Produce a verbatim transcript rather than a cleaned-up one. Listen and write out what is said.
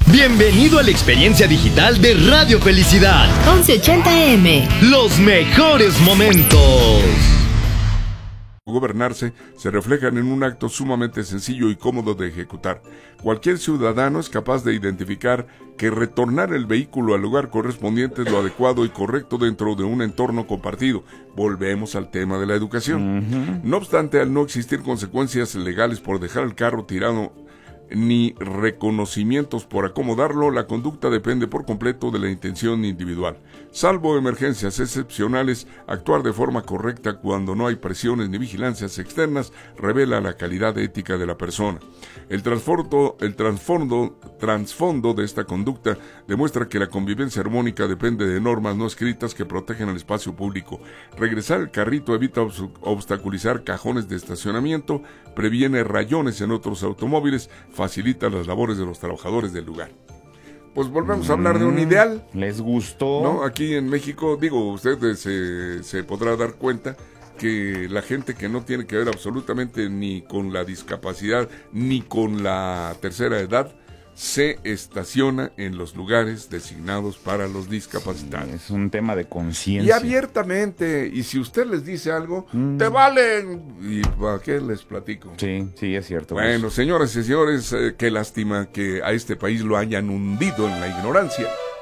Bienvenido a la experiencia digital de Radio Felicidad. once ochenta A M. Los mejores momentos. Gobernarse se reflejan en un acto sumamente sencillo y cómodo de ejecutar. Cualquier ciudadano es capaz de identificar que retornar el vehículo al lugar correspondiente es lo adecuado y correcto dentro de un entorno compartido. Volvemos al tema de la educación. Uh-huh. No obstante, al no existir consecuencias legales por dejar el carro tirado ni reconocimientos por acomodarlo, la conducta depende por completo de la intención individual. Salvo emergencias excepcionales, actuar de forma correcta cuando no hay presiones ni vigilancias externas revela la calidad ética de la persona. El trasfondo, el trasfondo, trasfondo de esta conducta demuestra que la convivencia armónica depende de normas no escritas que protegen el espacio público. Regresar el carrito evita obstaculizar cajones de estacionamiento, previene rayones en otros automóviles, facilita las labores de los trabajadores del lugar. Pues volvemos mm, a hablar de un ideal. ¿Les gustó? ¿No? Aquí en México, digo, usted se, se podrá dar cuenta que la gente que no tiene que ver absolutamente ni con la discapacidad ni con la tercera edad se estaciona en los lugares designados para los discapacitados. Sí, es un tema de conciencia. Y abiertamente, y si usted les dice algo, mm. ¡te valen! ¿Y para qué les platico? Sí, sí, es cierto. Bueno, pues. señoras y señores, eh, qué lástima que a este país lo hayan hundido en la ignorancia.